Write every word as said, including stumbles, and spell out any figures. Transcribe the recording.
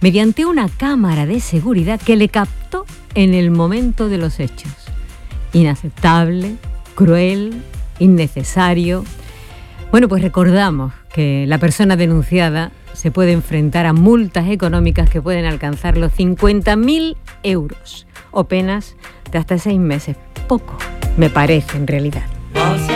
mediante una cámara de seguridad que le captó en el momento de los hechos. Inaceptable, cruel, innecesario. Bueno, pues recordamos que la persona denunciada se puede enfrentar a multas económicas que pueden alcanzar los cincuenta mil euros o penas de hasta seis meses. Poco, me parece en realidad.